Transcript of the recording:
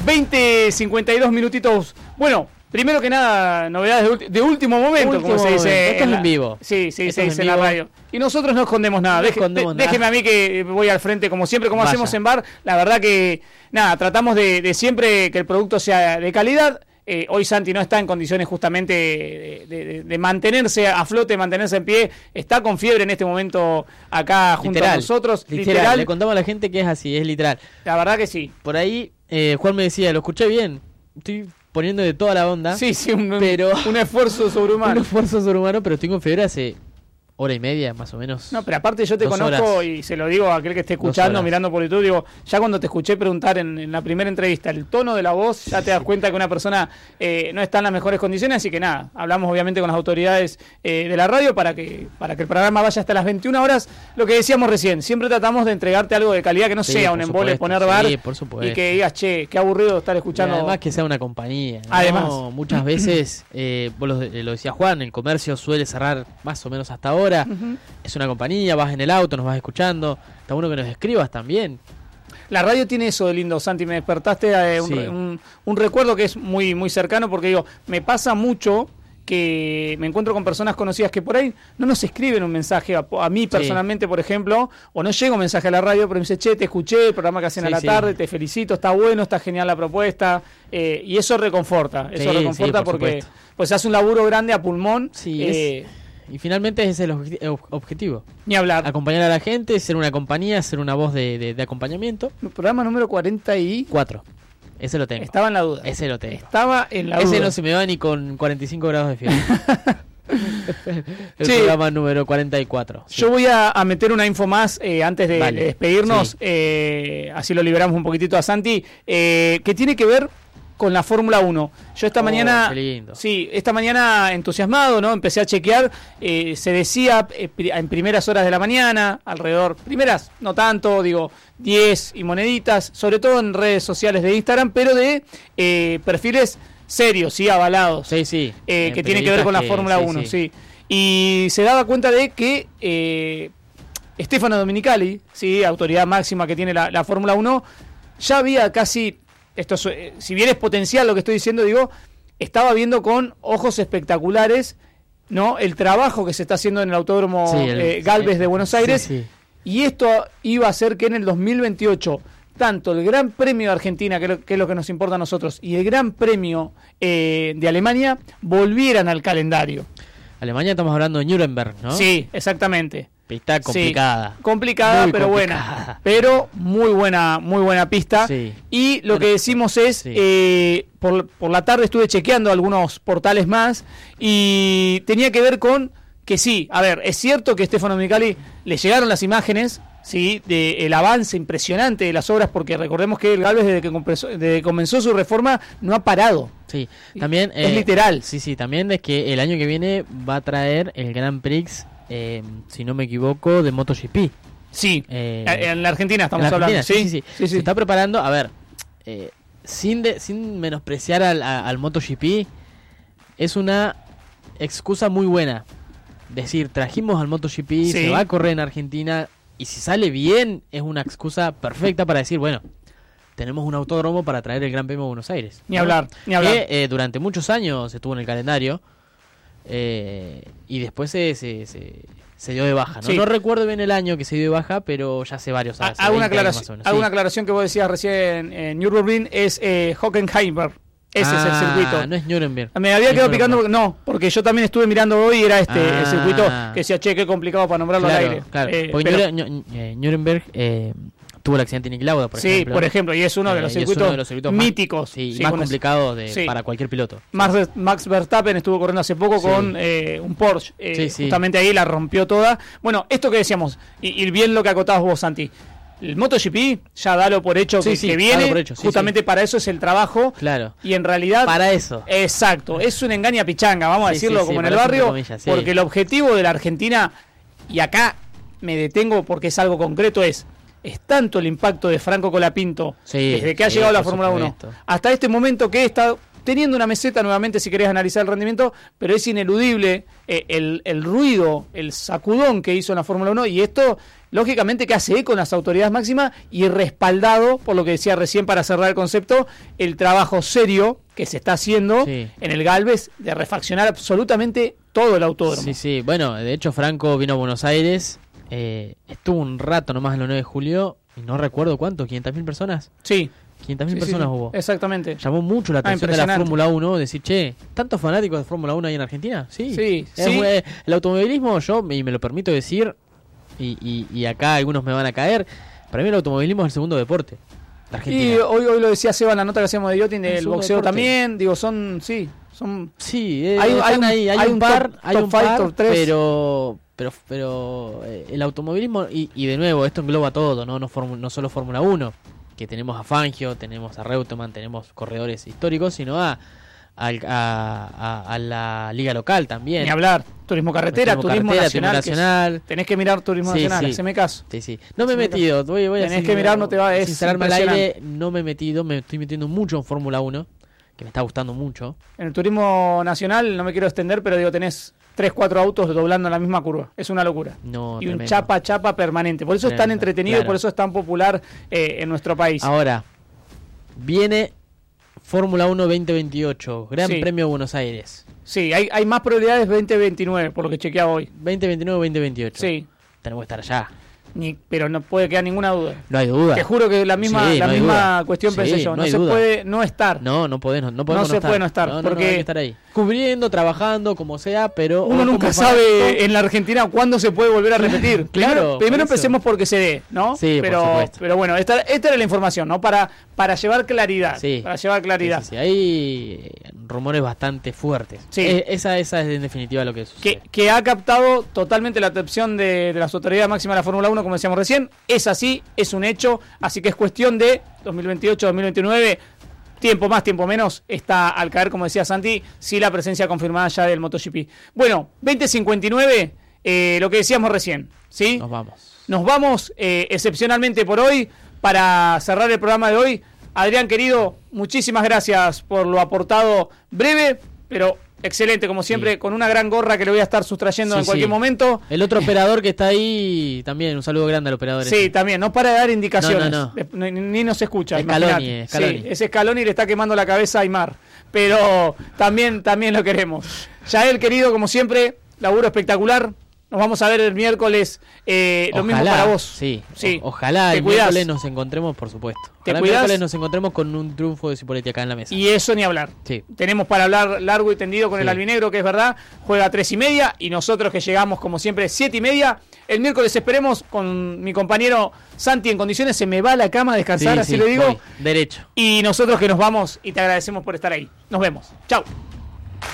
20:52 minutitos. Bueno, primero que nada, novedades de último momento, como se dice. Esto es en vivo. Sí, se dice en la radio. Y nosotros no escondemos nada. Déjeme a mí que voy al frente, como siempre, como hacemos en bar. La verdad que, nada, tratamos de siempre que el producto sea de calidad. Hoy Santi no está en condiciones justamente de mantenerse a flote, mantenerse en pie. Está con fiebre en este momento acá junto a nosotros. Literal. Le contamos a la gente que es así, es literal. La verdad que sí. Por ahí, Juan me decía, lo escuché bien. Estoy poniendo de toda la onda. Sí, pero un esfuerzo sobrehumano. Un esfuerzo sobrehumano, pero estoy con fiebre hace hora y media, más o menos. No, pero aparte yo te conozco y se lo digo a aquel que esté escuchando, mirando por YouTube, digo, ya cuando te escuché preguntar en la primera entrevista, el tono de la voz, ya te das cuenta que una persona no está en las mejores condiciones, así que nada, hablamos obviamente con las autoridades de la radio para que el programa vaya hasta las 21 horas, lo que decíamos recién, siempre tratamos de entregarte algo de calidad que no sea un embole poner bar y que digas, che, qué aburrido estar escuchando. Y además que sea una compañía, ¿no? Además. Muchas veces, vos lo decía Juan, el comercio suele cerrar más o menos hasta ahora. Es una compañía, vas en el auto, nos vas escuchando. Está bueno que nos escribas también. La radio tiene eso de lindo, Santi. Me despertaste un recuerdo que es muy, muy cercano, porque digo, me pasa mucho que me encuentro con personas conocidas que por ahí no nos escriben un mensaje a mí personalmente, por ejemplo, o no llega un mensaje a la radio, pero me dice, che, te escuché, el programa que hacen a la tarde, te felicito, está bueno, está genial la propuesta, y eso reconforta, porque pues hace un laburo grande a pulmón. Y finalmente ese es el objetivo. Ni hablar. Acompañar a la gente, ser una compañía, ser una voz de acompañamiento. El programa número 44. Ese lo tengo. Estaba en la duda. Ese lo tengo. Estaba en la duda. Ese no se me va ni con 45 grados de fiebre. Programa número 44. Yo voy a meter una info más antes de despedirnos. Así lo liberamos un poquitito a Santi. Que tiene que ver con la Fórmula 1. Yo esta mañana, esta mañana entusiasmado, ¿no? Empecé a chequear, se decía en primeras horas de la mañana, alrededor, primeras, no tanto, digo, 10 y moneditas, sobre todo en redes sociales de Instagram, pero de perfiles serios, sí, avalados, que tienen que ver con la Fórmula 1, y se daba cuenta de que Stefano Domenicali, autoridad máxima que tiene la Fórmula 1, ya había casi... Esto, si bien es potencial lo que estoy diciendo, digo, estaba viendo con ojos espectaculares, ¿no? El trabajo que se está haciendo en el Autódromo Gálvez de Buenos Aires, y esto iba a hacer que en el 2028 tanto el Gran Premio de Argentina, que es lo que nos importa a nosotros, y el Gran Premio de Alemania volvieran al calendario. Alemania, estamos hablando de Nuremberg, ¿no? Sí, exactamente. Pista complicada. Complicada, pero buena. Pero muy buena pista. Y lo que decimos es, por la tarde estuve chequeando algunos portales más y tenía que ver con que es cierto que Stefano Domenicali le llegaron las imágenes, del avance impresionante de las obras, porque recordemos que el Gálvez desde que comenzó su reforma no ha parado. Sí, también es literal. También es que el año que viene va a traer el Grand Prix, si no me equivoco, de MotoGP. En la Argentina estamos hablando. Se está preparando, a ver, sin menospreciar al MotoGP, es una excusa muy buena. Decir, trajimos al MotoGP, se va a correr en Argentina, y si sale bien, es una excusa perfecta para decir, bueno, tenemos un autódromo para traer el Gran Premio de Buenos Aires. Ni hablar. Que durante muchos años estuvo en el calendario, y después se dio de baja, ¿no? No recuerdo bien el año que se dio de baja, pero ya hace varios años. Alguna aclaración que vos decías recién en Nürburgring es Hockenheimberg. Ese es el circuito. No es Nuremberg. Me había quedado picando porque yo también estuve mirando hoy y era el circuito que decía, che, qué complicado para nombrarlo al aire. Porque Nuremberg tuvo el accidente de Niki Lauda, por ejemplo. Por ejemplo, y es uno de los circuitos míticos. Más complicado para cualquier piloto. Max Verstappen estuvo corriendo hace poco con un Porsche. Justamente ahí la rompió toda. Bueno, esto que decíamos, y bien lo que acotabas vos, Santi. El MotoGP, ya dalo por hecho que viene, justamente para eso es el trabajo. Claro. Y en realidad... Para eso. Exacto, es un engaña pichanga, vamos a decirlo como en el barrio, porque el objetivo de la Argentina, y acá me detengo porque es algo concreto, es tanto el impacto de Franco Colapinto, desde que ha llegado a la Fórmula 1, hasta este momento que está teniendo una meseta nuevamente, si querés analizar el rendimiento, pero es ineludible el ruido, el sacudón que hizo en la Fórmula 1, y esto lógicamente que hace eco en las autoridades máximas y respaldado, por lo que decía recién para cerrar el concepto, el trabajo serio que se está haciendo en el Galvez de refaccionar absolutamente todo el autódromo. Sí, bueno, de hecho Franco vino a Buenos Aires, estuvo un rato nomás en el 9 de julio, y no recuerdo cuánto, 500.000 personas. Sí. 500.000 personas hubo. Exactamente. Llamó mucho la atención de la Fórmula 1, decir, che, ¿tantos fanáticos de Fórmula 1 hay en Argentina? Sí. El automovilismo, y me lo permito decir, y acá algunos me van a caer, para mí el automovilismo es el segundo deporte de Argentina. Y hoy lo decía Seba en la nota que hacíamos de Yachting, el boxeo deporte. También, digo, son hay un par, pero el automovilismo, y de nuevo, esto engloba todo, no solo Fórmula 1, que tenemos a Fangio, tenemos a Reutemann, tenemos corredores históricos, sino a la liga local también. Ni hablar, turismo carretera, turismo nacional. Tenés que mirar turismo nacional, haceme caso. Sí. No me he metido, voy tenés que mirar, no te va a instalarme al aire, no me he metido, me estoy metiendo mucho en Fórmula 1, que me está gustando mucho. En el turismo nacional, no me quiero extender, pero digo, tenés 3-4 autos doblando en la misma curva. Es una locura. Y un chapa permanente. Por eso es tan entretenido y por eso es tan popular en nuestro país. Ahora, viene Fórmula 1 2028, Gran Premio de Buenos Aires. Sí, hay más probabilidades 2029, por lo que chequeaba hoy. 2029-2028. Sí. Tenemos que estar allá. Pero no puede quedar ninguna duda. No hay duda. Te juro que la misma cuestión pensé yo. No se puede no estar. No podemos no puede no estar. Porque hay que estar ahí. Cubriendo, trabajando, como sea, pero uno nunca sabe en la Argentina cuándo se puede volver a repetir. Claro. Primero empecemos porque se dé, ¿no? Sí, por supuesto. Pero bueno, esta era la información, ¿no? Para llevar claridad. Sí. Para llevar claridad. Sí. Hay rumores bastante fuertes. Sí. Esa es en definitiva lo que sucede. Que ha captado totalmente la atención de las autoridades máximas de la Fórmula 1, como decíamos recién. Es así, es un hecho. Así que es cuestión de 2028-2029. Tiempo más, tiempo menos, está al caer, como decía Santi, sí la presencia confirmada ya del MotoGP. Bueno, 20:59, lo que decíamos recién, ¿sí? Nos vamos excepcionalmente por hoy, para cerrar el programa de hoy. Adrián, querido, muchísimas gracias por lo aportado breve, pero excelente, como siempre, con una gran gorra que le voy a estar sustrayendo en cualquier momento. El otro operador que está ahí, también un saludo grande al operador. Sí, también, no para de dar indicaciones. Ni nos escucha. Scaloni. Sí, ese Scaloni le está quemando la cabeza a Aymar, pero también lo queremos. Yael, querido, como siempre, laburo espectacular. Nos vamos a ver el miércoles, lo mismo para vos. Sí. Ojalá el miércoles nos encontremos, por supuesto. Ojalá el miércoles nos encontremos con un triunfo de Cipoletti acá en la mesa. Y eso ni hablar. Sí. Tenemos para hablar largo y tendido con el albinegro, que es verdad. Juega 3:30 y nosotros que llegamos, como siempre, 7:30. El miércoles esperemos con mi compañero Santi en condiciones. Se me va a la cama a descansar, así le digo. Derecho. Y nosotros que nos vamos y te agradecemos por estar ahí. Nos vemos. Chau.